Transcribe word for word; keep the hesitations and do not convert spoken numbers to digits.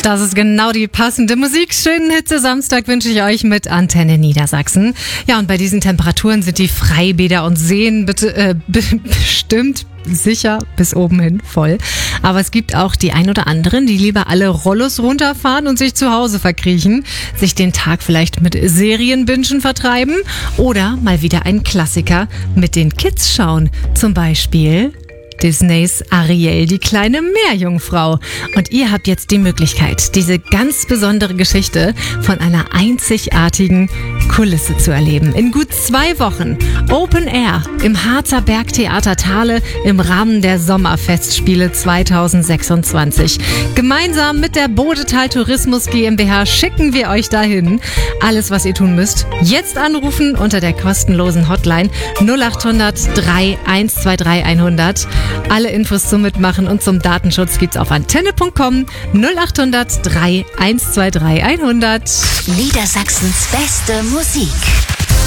Das ist genau die passende Musik. Schönen Hitze-Samstag wünsche ich euch mit Antenne Niedersachsen. Ja, und bei diesen Temperaturen sind die Freibäder und Seen bitte, äh, be- bestimmt sicher bis oben hin voll. Aber es gibt auch die ein oder anderen, die lieber alle Rollos runterfahren und sich zu Hause verkriechen, sich den Tag vielleicht mit Serienbingen vertreiben oder mal wieder einen Klassiker mit den Kids schauen. Zum Beispiel Disneys Ariel, die kleine Meerjungfrau. Und ihr habt jetzt die Möglichkeit, diese ganz besondere Geschichte von einer einzigartigen Kulisse zu erleben. In gut zwei Wochen Open Air im Harzer Bergtheater Thale im Rahmen der Sommerfestspiele zwanzig sechsundzwanzig. Gemeinsam mit der Bodetal Tourismus GmbH schicken wir euch dahin. Alles, was ihr tun müsst, jetzt anrufen unter der kostenlosen Hotline null acht hundert drei eins zwei drei hundert. Alle Infos zum Mitmachen und zum Datenschutz gibt's auf antenne punkt com null acht hundert drei eins zwei drei hundert. Niedersachsens beste Musik.